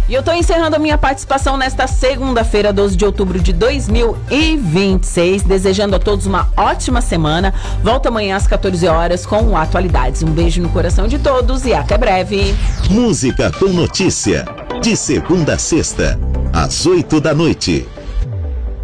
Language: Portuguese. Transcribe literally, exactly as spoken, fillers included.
E eu tô encerrando a minha participação nesta segunda-feira, doze de outubro de dois mil e vinte e seis, desejando a todos uma ótima semana. Volto amanhã às quatorze horas com Atualidades. Um beijo no coração de todos e até breve. Música com notícia, de segunda a sexta, às oito da noite.